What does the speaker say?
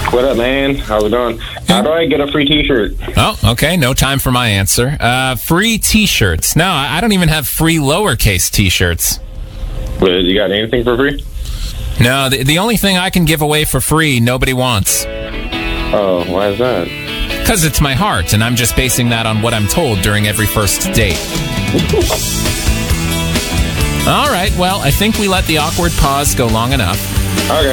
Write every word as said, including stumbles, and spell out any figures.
What up, man? How's it going? How do I get a free T-shirt? Oh, okay. No time for my answer. Uh, free T-shirts. No, I I don't even have free lowercase T-shirts. Wait, you got anything for free? No, the, the only thing I can give away for free, nobody wants. Oh, why is that? Because it's my heart, and I'm just basing that on what I'm told during every first date. All right, well, I think we let the awkward pause go long enough. Okay.